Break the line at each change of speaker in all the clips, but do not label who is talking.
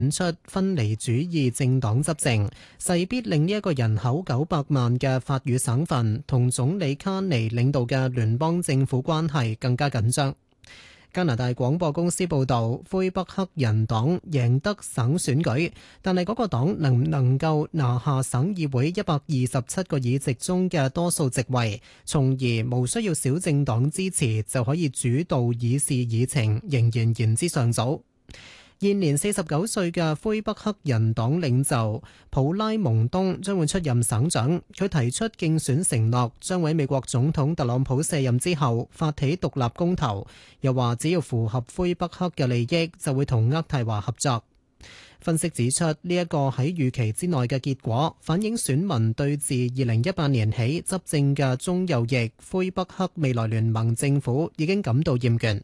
出分離主義政黨執政，勢必令呢一個人口900萬嘅法語省份同總理卡尼領導嘅聯邦政府關係更加緊張。加拿大廣播公司報導，魁北克人黨贏得省選舉，但係嗰個黨能唔能夠拿下省議會127個議席中嘅多數席位，從而無需要小政黨支持就可以主導議事議程，仍然言之尚早。現年49歲嘅魁北克人黨領袖普拉蒙東將會出任省長。佢提出競選承諾，將喺美國總統特朗普卸任之後發起獨立公投，又話只要符合魁北克嘅利益，就會同渥太華合作。分析指出，呢一個喺預期之內嘅結果，反映選民對自2018年起執政嘅中右翼魁北克未來聯盟政府已經感到厭倦。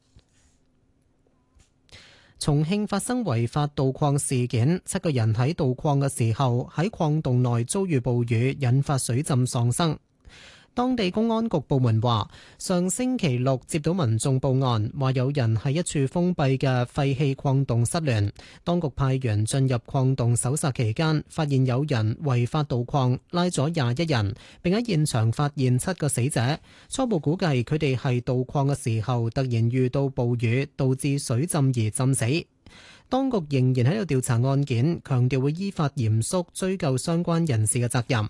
重慶發生違法盜礦事件，7個人喺盜礦嘅時候喺礦洞內遭遇暴雨，引發水浸喪生。當地公安局部門話，上星期六接到民眾報案，話有人喺一處封閉嘅廢棄礦洞失聯。當局派員進入礦洞搜查期間，發現有人違法盜礦，拉咗21人，並喺現場發現7個死者。初步估計佢哋係盜礦嘅時候突然遇到暴雨，導致水浸而浸死。當局仍然喺度調查案件，強調會依法嚴肅追究相關人士嘅責任。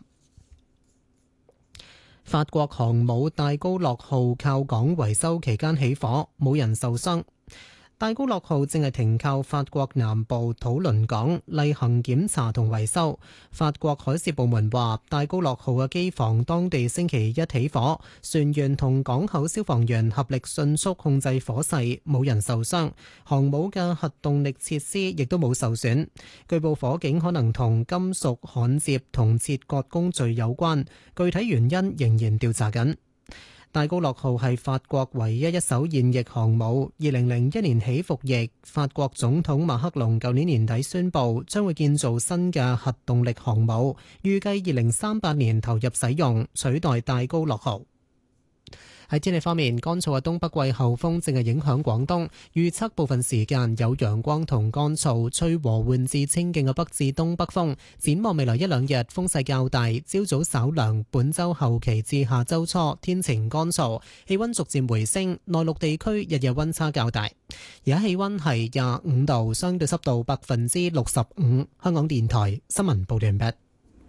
法國航母戴高樂號靠港維修期間起火，冇人受傷。戴高樂號正係停靠法國南部土倫港例行檢查同維修。法國海事部門話，戴高樂號嘅機房當地星期一起火，船員同港口消防員合力迅速控制火勢，冇人受傷。航母嘅核動力設施亦都冇受損。據報火警可能同金屬焊接同切割工序有關，具體原因仍然調查緊。戴高樂號係法國唯一一艘現役航母，2001年起服役。法國總統馬克龍舊年年底宣布將會建造新嘅核動力航母，預計2038年投入使用，取代戴高樂號。喺天氣方面，乾燥嘅東北季候風正係影響廣東，預測部分時間有陽光同乾燥，吹和緩至清勁嘅北至東北風。展望未來一兩日風勢較大，朝早稍涼。本週後期至下週初天晴乾燥，氣溫逐漸回升。內陸地區日夜溫差較大。而家氣溫係25度，相對濕度65%。香港電台新聞報道完畢。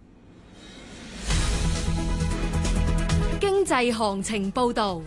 經濟行情報道。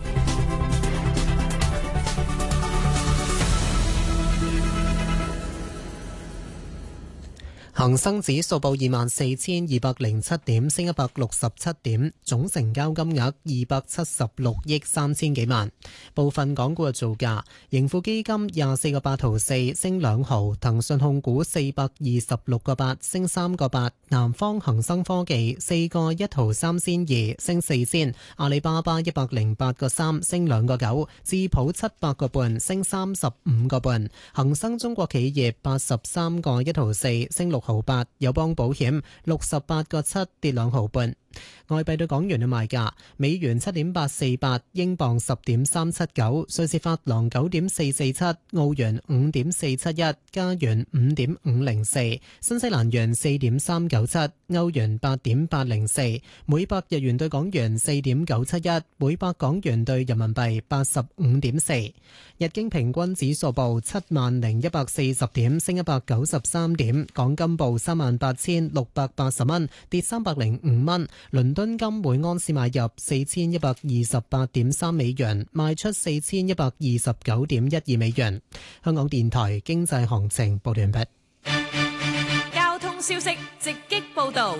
恒生指數報24,207點，升167點，總成交金額276億3千幾萬。部分港股嘅造價：盈富基金24個8毫4，升2毫；騰訊控股426個8，升3個8；南方恒生科技4個1毫3仙2，升4仙；阿里巴巴108個3，升2個9；智普700個半，升35個半；恒生中國企業83個1毫4，升6毫8，友邦保險68個7，跌2毫半。外幣對港元嘅賣價：美元7.848，英鎊10.379，瑞士法郎9.447，澳元5.471，加元5.504，新西蘭元4.397，歐元8.804，每百日元對港元4.971，每百港元對人民幣85.4。日經平均指數報70,140點，升193點。港金報38,680蚊，跌305蚊。倫敦金每安士買入4128.3美元，賣出4129.12美元。香港電台經濟行情報完畢。
交通消息直擊報道。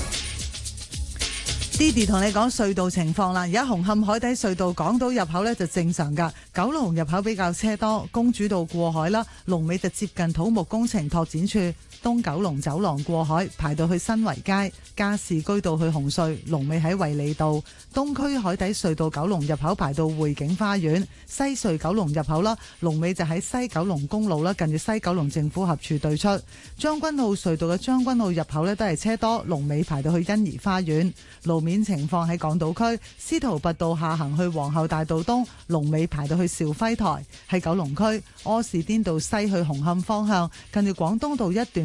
Didi 同你講隧道情況啦，而家紅磡海底隧道港島入口呢就正常噶，九龍入口比較車多，公主道過海啦，龍尾就接近土木工程拓展處。東九龍走廊過海排到去新圍街，加士居道去紅隧，龍尾喺衛理道。東區海底隧道九龍入口排到匯景花園，西隧九龍入口啦，龍尾就喺西九龍公路啦，近住西九龍政府合署對出。將軍澳隧道嘅將軍澳入口呢都係車多，龍尾排到去欣怡花園。路面情況喺港島區，司徒拔道下行去皇后大道東，龍尾排到去去肇輝台，喺九龍區柯士甸道西去紅磡方向，近住廣東道一段